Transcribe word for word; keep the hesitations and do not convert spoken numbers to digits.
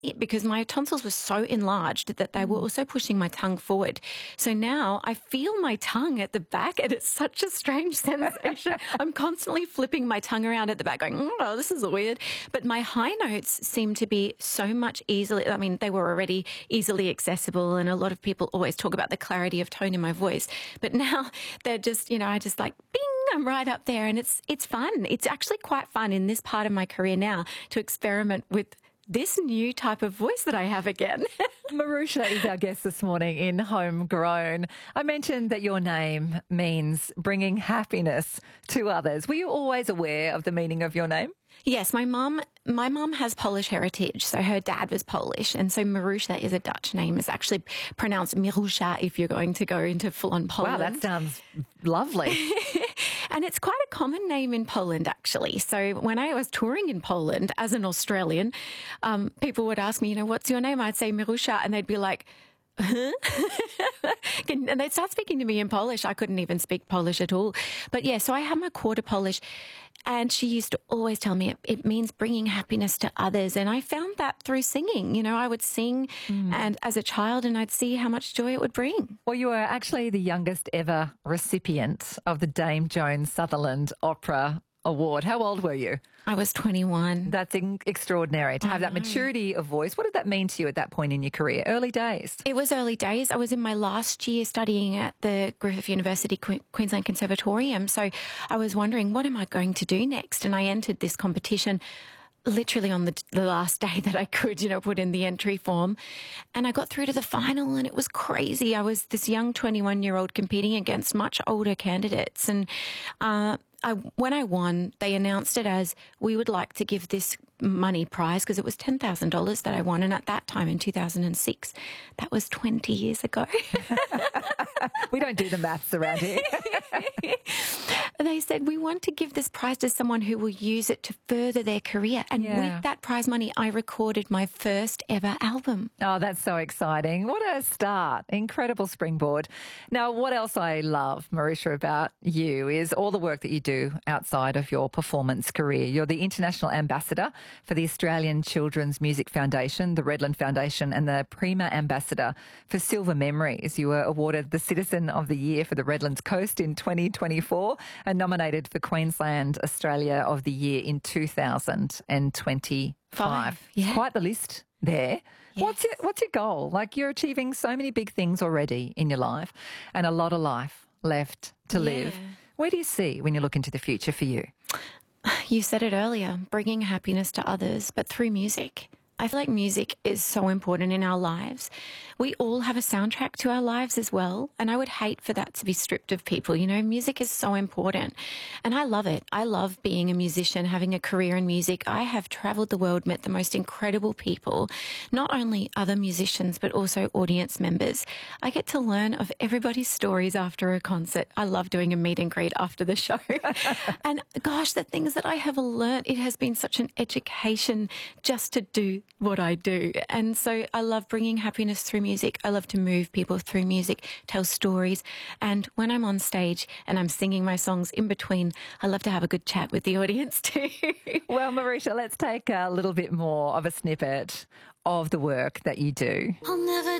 it because my tonsils were so enlarged that they were also pushing my tongue forward. So now I feel my tongue at the back, and it's such a strange sensation. I'm constantly flipping my tongue around at the back going, oh, this is weird. But my high notes seem to be so much easily, I mean, they were already easily accessible, and a lot of people always talk about the clarity of tone in my voice. But now they're just, you know, I just like, bing, I'm right up there, and it's it's fun. It's actually quite fun in this part of my career now to experiment with this new type of voice that I have again. Marusha is our guest this morning in Homegrown. I mentioned that your name means bringing happiness to others. Were you always aware of the meaning of your name? Yes, my mum my mum has Polish heritage, so her dad was Polish, and so Marusha is a Dutch name. It's actually pronounced Mirusha if you're going to go into full-on Poland. Wow, that sounds lovely. And it's quite a common name in Poland, actually. So when I was touring in Poland as an Australian, um, people would ask me, you know, what's your name? I'd say Mirusha, and they'd be like, huh? And they'd start speaking to me in Polish. I couldn't even speak Polish at all. But yeah, so I have my quarter Polish, and she used to always tell me it, it means bringing happiness to others. And I found that through singing. You know, I would sing mm. and as a child, and I'd see how much joy it would bring. Well, you were actually the youngest ever recipient of the Dame Joan Sutherland Opera Award. How old were you? I was twenty-one. That's in- extraordinary to have that maturity of voice. What did that mean to you at that point in your career? Early days? It was early days. I was in my last year studying at the Griffith University Que- Queensland Conservatorium. So I was wondering, what am I going to do next? And I entered this competition literally on the, the last day that I could, you know, put in the entry form. And I got through to the final, and it was crazy. I was this young twenty-one-year-old competing against much older candidates. And uh, I, when I won, they announced it as, we would like to give this money prize, because it was ten thousand dollars that I won. And at that time in two thousand six, that was twenty years ago. We don't do the maths around here. They said, we want to give this prize to someone who will use it to further their career. And Yeah. with that prize money, I recorded my first ever album. Oh, that's so exciting. What a start. Incredible springboard. Now, what else I love, Marusha, about you is all the work that you do outside of your performance career. You're the International Ambassador for the Australian Children's Music Foundation, the Redland Foundation, and the Prima Ambassador for Silver Memories. You were awarded the Citizen of the Year for the Redlands Coast in twenty twenty-four and nominated for Queensland Australia of the Year in two thousand twenty-five. Five, yeah. Quite the list there. Yes. What's your, what's your goal? Like, you're achieving so many big things already in your life and a lot of life left to live. Yeah. Where do you see when you look into the future for you? You said it earlier, bringing happiness to others, but through music. I feel like music is so important in our lives. We all have a soundtrack to our lives as well, and I would hate for that to be stripped of people. You know, music is so important, and I love it. I love being a musician, having a career in music. I have travelled the world, met the most incredible people, not only other musicians, but also audience members. I get to learn of everybody's stories after a concert. I love doing a meet and greet after the show. And gosh, the things that I have learnt, it has been such an education just to do what I do. And so I love bringing happiness through music. I love to move people through music, tell stories. And when I'm on stage and I'm singing my songs in between, I love to have a good chat with the audience too. Well, Marusha, let's take a little bit more of a snippet of the work that you do. I'll never